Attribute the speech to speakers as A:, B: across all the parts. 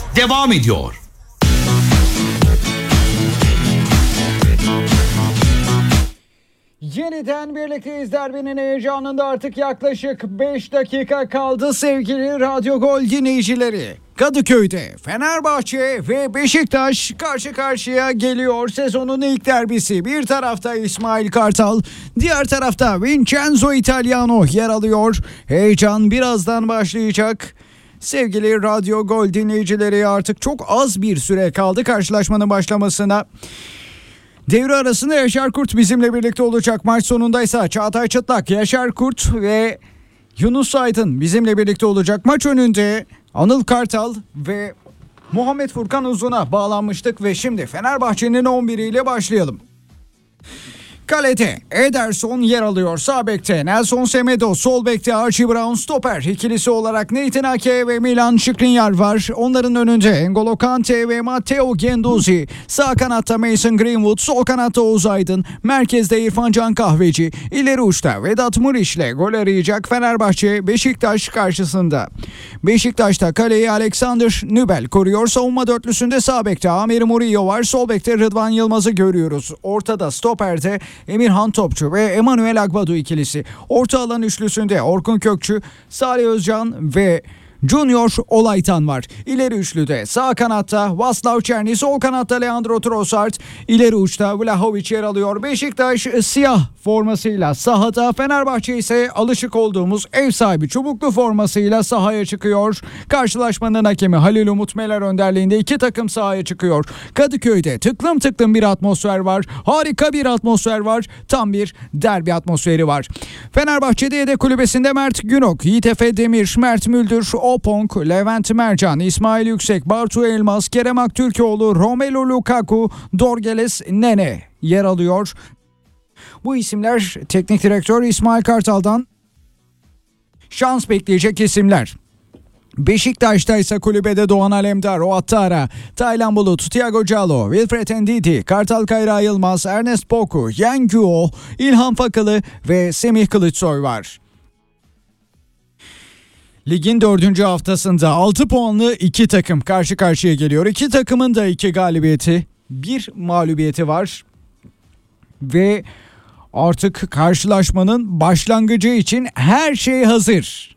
A: devam ediyor.
B: Yeniden birlikteyiz. Derbinin heyecanında artık yaklaşık 5 dakika kaldı sevgili Radyo Gol dinleyicileri. Kadıköy'de Fenerbahçe ve Beşiktaş karşı karşıya geliyor. Sezonun ilk derbisi. Bir tarafta İsmail Kartal, diğer tarafta Vincenzo Italiano yer alıyor. Heyecan birazdan başlayacak. Sevgili Radyo Gol dinleyicileri, artık çok az bir süre kaldı karşılaşmanın başlamasına. Devre arasında Yaşar Kurt bizimle birlikte olacak. Maç sonundaysa Çağatay Çıtlak, Yaşar Kurt ve Yunus Aydın bizimle birlikte olacak. Maç önünde Anıl Kartal ve Muhammed Furkan Uzun'a bağlanmıştık ve şimdi Fenerbahçe'nin 11 ile başlayalım. Kalede Ederson yer alıyor. Sağ bekte Nelson Semedo, sol bekte Archie Brown, stoper ikilisi olarak Nathan Ake ve Milan Skriniar var. Onların önünde N'Golo Kante ve Matteo Guendouzi. Sağ kanatta Mason Greenwood, sol kanatta Oğuz Aydın, merkezde İrfan Can Kahveci, ileri uçta Vedat Muriç'le gol arayacak Fenerbahçe Beşiktaş karşısında. Beşiktaş'ta kaleyi Alexander Nübel koruyor. Savunma dörtlüsünde sağ bekte Amir Murillo var. Sol bekte Rıdvan Yılmaz'ı görüyoruz. Ortada stoperde Emirhan Topçu ve Emanuel Agbadu ikilisi. Orta alan üçlüsünde Orkun Kökçü, Salih Özcan ve Junior Olaytan var. İleri üçlüde sağ kanatta Vaslav Çerni, sol kanatta Leandro Trossard, ileri uçta Vlahovic yer alıyor. Beşiktaş siyah formasıyla sahada, Fenerbahçe ise alışık olduğumuz ev sahibi çubuklu formasıyla sahaya çıkıyor. Karşılaşmanın hakemi Halil Umut Meler önderliğinde iki takım sahaya çıkıyor. Kadıköy'de tıklım tıklım bir atmosfer var. Harika bir atmosfer var. Tam bir derbi atmosferi var. Fenerbahçe'de yedek kulübesinde Mert Günok, Yiğit Efe Demir, Mert Müldür, Opong, Levent Mercan, İsmail Yüksek, Bartu Elmas, Kerem Aktürkoğlu, Romelu Lukaku, Dorgeles Nene yer alıyor. Bu isimler teknik direktör İsmail Kartal'dan şans bekleyecek isimler. Beşiktaş'ta ise kulübede Doğan Alemdar, Ouattara, Taylan Bulut, Thiago Callo, Wilfred Ndidi, Kartal Kayra Yılmaz, Ernest Poku, Yang Guo, İlhan Fakalı ve Semih Kılıçsoy var. Ligin 4. haftasında 6 puanlı iki takım karşı karşıya geliyor. İki takımın da 2 galibiyeti, 1 mağlubiyeti var. Ve artık karşılaşmanın başlangıcı için her şey hazır.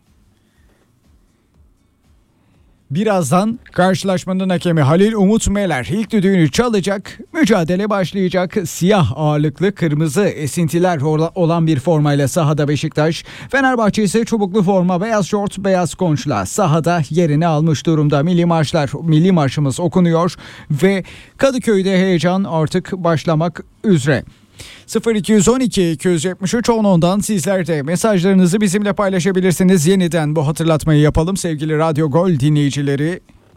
B: Birazdan karşılaşmanın hakemi Halil Umut Meler ilk düdüğünü çalacak. Mücadele başlayacak. Siyah ağırlıklı kırmızı esintiler olan bir formayla sahada Beşiktaş. Fenerbahçe ise çubuklu forma, beyaz şort, beyaz konçla sahada yerini almış durumda. Milli marşımız okunuyor ve Kadıköy'de heyecan artık başlamak üzere. 0212 273 10'dan sizler de mesajlarınızı bizimle paylaşabilirsiniz. Yeniden bu hatırlatmayı yapalım sevgili Radyo Gol dinleyicileri.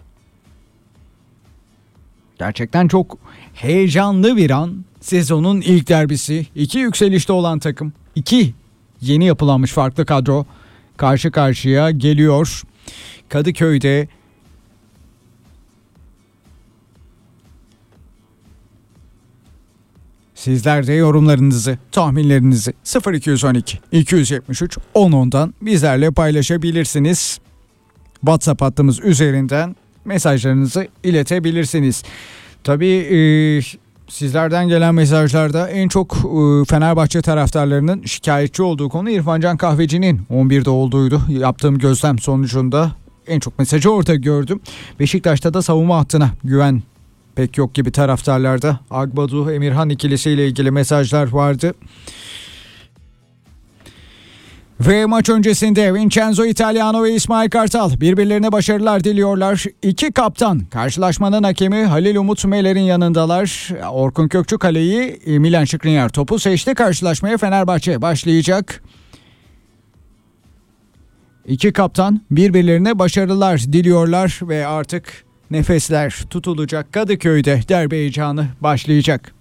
B: Gerçekten çok heyecanlı bir an. Sezonun ilk derbisi. 2 yükselişte olan takım, 2 yeni yapılanmış farklı kadro karşı karşıya geliyor. Kadıköy'de sizler de yorumlarınızı, tahminlerinizi 0212 273 10'dan bizlerle paylaşabilirsiniz. WhatsApp hattımız üzerinden mesajlarınızı iletebilirsiniz. Tabii sizlerden gelen mesajlarda en çok Fenerbahçe taraftarlarının şikayetçi olduğu konu İrfan Can Kahveci'nin 11'de olduğuydu. Yaptığım gözlem sonucunda en çok mesajı orada gördüm. Beşiktaş'ta da savunma hattına güven pek yok gibi taraftarlarda. Agbadu, Emirhan ikilisiyle ilgili mesajlar vardı. Ve maç öncesinde Vincenzo Italiano ve İsmail Kartal birbirlerine başarılar diliyorlar. İki kaptan karşılaşmanın hakemi Halil Umut Meler'in yanındalar. Orkun Kökçü kaleyi, Milan Skriniar topu seçti. Karşılaşmaya Fenerbahçe başlayacak. İki kaptan birbirlerine başarılar diliyorlar ve artık nefesler tutulacak. Kadıköy'de derbi heyecanı başlayacak.